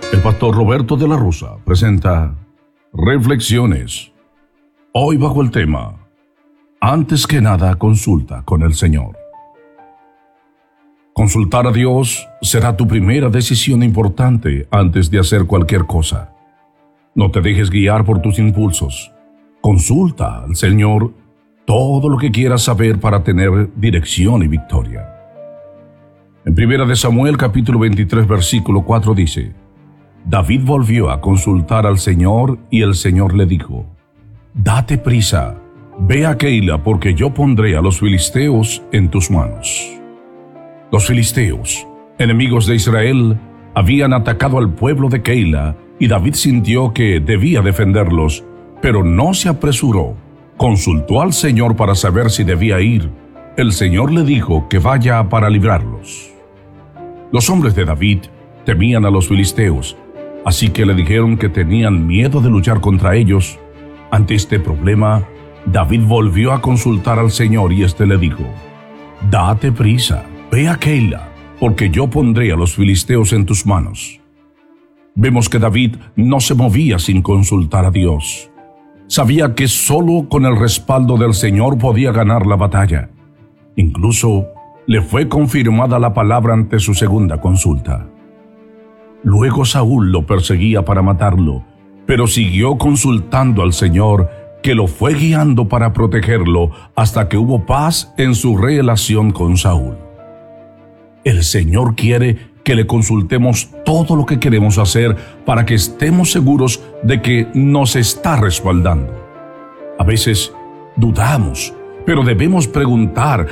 El pastor Roberto de la Rosa presenta Reflexiones. Hoy bajo el tema, antes que nada consulta con el Señor. Consultar a Dios será tu primera decisión importante antes de hacer cualquier cosa. No te dejes guiar por tus impulsos. Consulta al Señor todo lo que quieras saber para tener dirección y victoria. En 1 de Samuel capítulo 23 versículo 4 dice: David volvió a consultar al Señor y el Señor le dijo: Date prisa, ve a Keila, porque yo pondré a los filisteos en tus manos. Los filisteos, enemigos de Israel, habían atacado al pueblo de Keila y David sintió que debía defenderlos, pero no se apresuró. Consultó al Señor para saber si debía ir. El Señor le dijo que vaya para librarlos. Los hombres de David temían a los filisteos, así que le dijeron que tenían miedo de luchar contra ellos. Ante este problema, David volvió a consultar al Señor y éste le dijo: Date prisa, ve a Keila, porque yo pondré a los filisteos en tus manos. Vemos que David no se movía sin consultar a Dios. Sabía que solo con el respaldo del Señor podía ganar la batalla. Incluso le fue confirmada la palabra ante su segunda consulta. Luego Saúl lo perseguía para matarlo, pero siguió consultando al Señor, que lo fue guiando para protegerlo hasta que hubo paz en su relación con Saúl. El Señor quiere que le consultemos todo lo que queremos hacer para que estemos seguros de que nos está respaldando. A veces dudamos, pero debemos preguntar